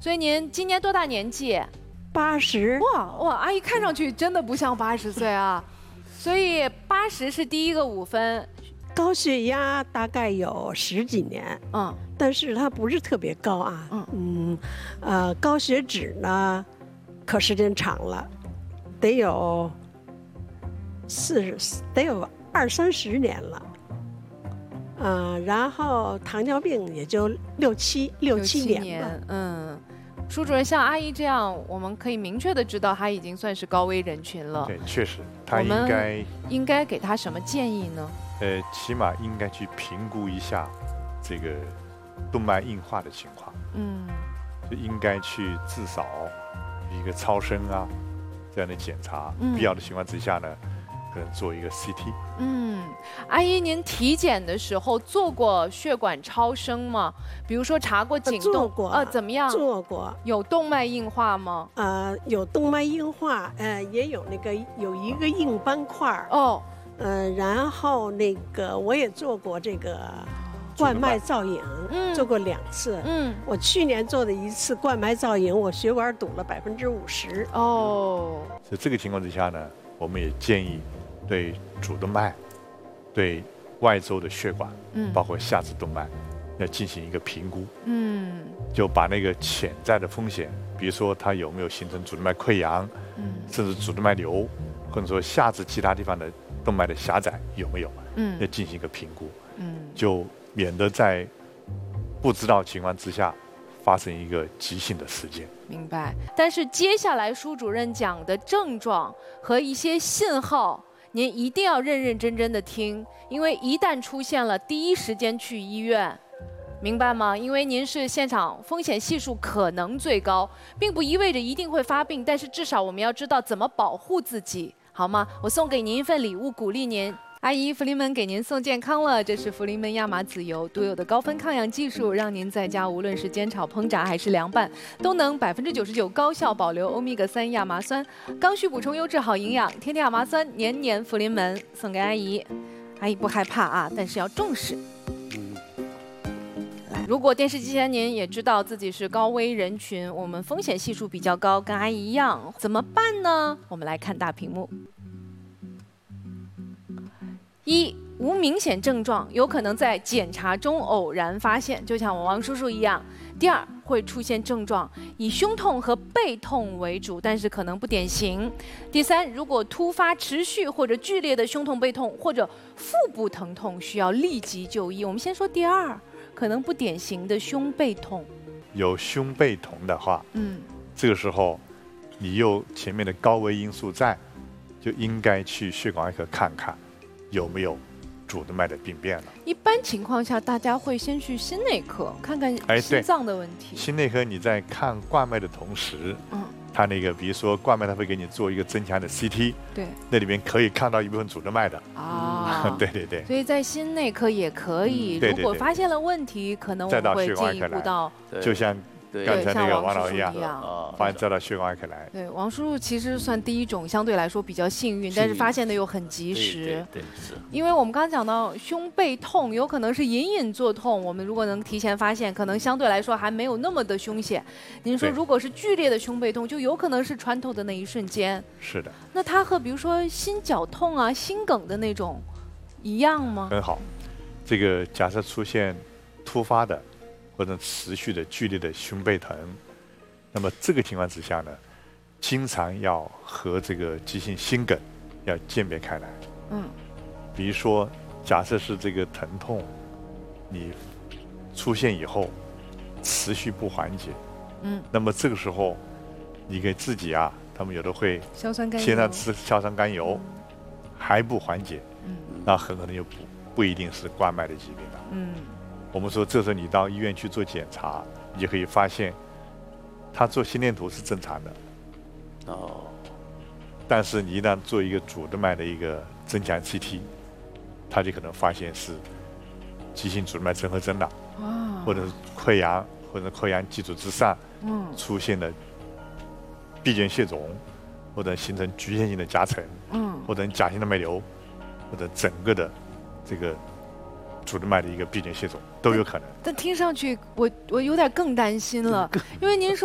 所以您今年多大年纪 ？80。 哇，阿姨看上去真的不像80岁啊。所以80是第一个5分。 高血压大概有10几年，但是它不是特别高啊，高血脂呢，可时间长了，得有20-30年了，然后糖尿病也就六七年吧， 舒主任，像阿姨这样，我们可以明确的知道她已经算是高危人群了。 对，确实，她应该给她什么建议呢？ 起码应该去评估一下这个动脉硬化的情况。就应该去至少一个超声啊这样的检查，必要的情况之下呢，可能做一个 CT。 阿姨，您体检的时候做过血管超声吗？比如说查过颈动？ 做过。 怎么样？ 做过。 有动脉硬化吗？ 有动脉硬化，也有有一个硬斑块。然后我也做过这个冠脉造影，做过2次。我去年做的1次冠脉造影，我血管堵了50%。 所以这个情况之下呢，我们也建议对主动脉、对外周的血管，包括下肢动脉，要进行一个评估。就把那个潜在的风险，比如说它有没有形成主动脉溃疡，甚至主动脉瘤，或者说下肢其他地方的动脉的狭窄有没有，要进行一个评估，就免得在不知道情况之下发生一个急性的事件。 明白。但是接下来舒主任讲的症状和一些信号，您一定要认认真真的听，因为一旦出现了，第一时间去医院。明白吗？因为您是现场风险系数可能最高，并不意味着一定会发病，但是至少我们要知道怎么保护自己，好吗？我送给您一份礼物，鼓励您。阿姨，福临门给您送健康了，这是福临门亚麻籽油独有的高分抗氧技术，让您在家无论是煎炒烹炸还是凉拌，都能99%高效保留欧米伽3亚麻酸，刚需补充优质好营养，天天亚麻酸，年年福临门，送给阿姨。阿姨不害怕啊，但是要重视。如果电视机前您也知道自己是高危人群，我们风险系数比较高，跟阿姨一样，怎么办呢？我们来看大屏幕。1、无明显症状，有可能在检查中偶然发现，就像我王叔叔一样。第2，会出现症状以胸痛和背痛为主，但是可能不典型。第3，如果突发、持续或者剧烈的胸痛、背痛或者腹部疼痛，需要立即就医。我们先说第2。可能不典型的胸背痛， 有胸背痛的话，这个时候你又前面的高危因素在，就应该去血管外科看看有没有主动脉的病变了。 一般情况下，大家会先去心内科看看心脏的问题。 心内科你在看冠脉的同时，他比如说冠脉，他会给你做一个增强的 CT， 对， 那里面可以看到一部分主动脉的。对。 所以在心内科也可以，如果发现了问题，可能我们会进一步到， 就像刚才那个王老一样，把你带到血管外科来。 对，王叔叔其实算第1种，相对来说比较幸运，但是发现的又很及时。 对，是。 因为我们刚刚讲到胸背痛，有可能是隐隐作痛，我们如果能提前发现，可能相对来说还没有那么的凶险。您说如果是剧烈的胸背痛，就有可能是穿透的那一瞬间。 是的。 那它和比如说心绞痛啊、心梗的那种一样吗？ 很好，这个假设出现突发的或者持续的剧烈的胸背疼，那么这个情况之下呢，经常要和这个急性心梗要鉴别开来。比如说，假设是这个疼痛，你出现以后持续不缓解，那么这个时候你给自己他们有的会硝酸甘油， 先吃硝酸甘油，还不缓解，那很可能就不一定是冠脉的疾病了。我们说这时候你到医院去做检查，你就可以发现，他做心电图是正常的，但是你一旦做一个主动脉的一个增强 CT， 他就可能发现是急性主动脉综合征了，或者是溃疡，或者溃疡基础之上，出现了闭间血肿，或者形成局限性的夹层，或者假性的脉瘤，或者整个的这个主动脉的一个闭间血肿都有可能。 但听上去我有点更担心了，因为您说。